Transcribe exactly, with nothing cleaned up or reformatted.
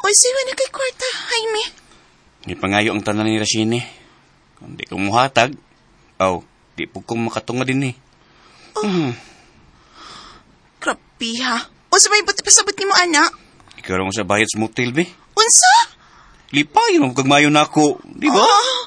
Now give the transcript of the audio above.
Oy, siya na kay kwarta, Jaime. Di pangayo ang tanan ni Rashini. Kung di ko muhatag, aw, di po kong makatunga din eh. Oh. Hmm. Grabe ha. O sa may buti pasabot ni mo, anak? Ikaw rin mo sa bayad sa motel, be. Unsa? Lipay, yung kagmayo na ako, di ba? Oh.